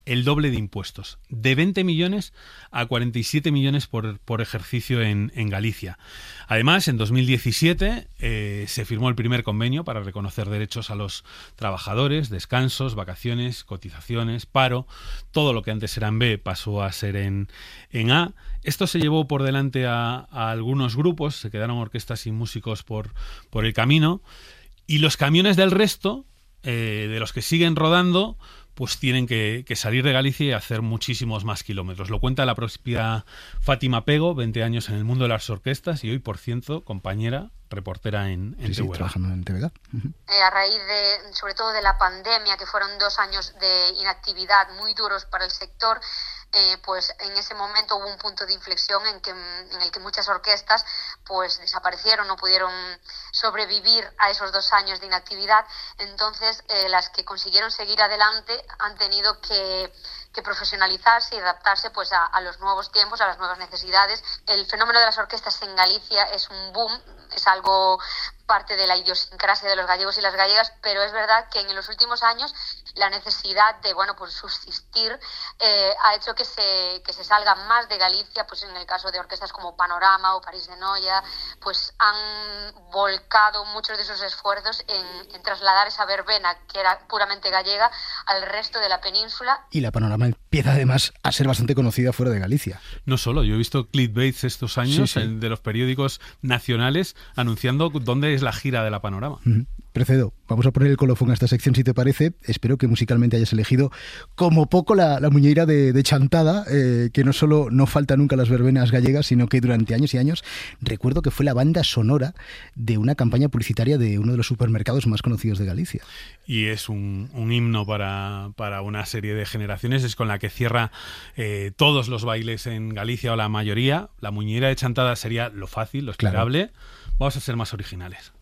el doble de impuestos, de 20 millones a 47 millones por ejercicio en Galicia. Además, en 2017 se firmó el primer convenio para reconocer derechos a los trabajadores, descansos, vacaciones, cotizaciones, paro. Todo lo que antes era en B pasó a ser en A. Esto se llevó por delante a algunos grupos, se quedaron orquestas y músicos por el camino, y los camiones del resto, de los que siguen rodando, pues tienen que salir de Galicia y hacer muchísimos más kilómetros. Lo cuenta la propia Fátima Pego, 20 años en el mundo de las orquestas y hoy, por cierto, compañera, reportera en sí, TVG. Trabajando en TVG. A raíz sobre todo de la pandemia, que fueron 2 años de inactividad muy duros para el sector, pues en ese momento hubo un punto de inflexión en el que muchas orquestas pues desaparecieron, no pudieron sobrevivir a esos 2 años de inactividad. Entonces las que consiguieron seguir adelante han tenido que profesionalizarse y adaptarse pues a los nuevos tiempos, a las nuevas necesidades. El fenómeno de las orquestas en Galicia es un boom, es algo parte de la idiosincrasia de los gallegos y las gallegas, pero es verdad que en los últimos años la necesidad de pues subsistir ha hecho que se salga más de Galicia. Pues en el caso de orquestas como Panorama o París de Noia, pues han volcado muchos de sus esfuerzos en trasladar esa verbena que era puramente gallega al resto de la península. Y la Panorama empieza además a ser bastante conocida fuera de Galicia. No solo, yo he visto clickbaits estos años sí. de los periódicos nacionales anunciando dónde es la gira de la Panorama. Precedo, vamos a poner el colofón a esta sección si te parece. Espero que musicalmente hayas elegido como poco la muñeira de Chantada, que no solo no falta nunca las verbenas gallegas, sino que durante años y años recuerdo que fue la banda sonora de una campaña publicitaria de uno de los supermercados más conocidos de Galicia. Y es un himno para una serie de generaciones, es con la que cierra todos los bailes en Galicia o la mayoría. La muñeira de Chantada sería lo fácil, lo esperable. Claro. Vamos a ser más originales.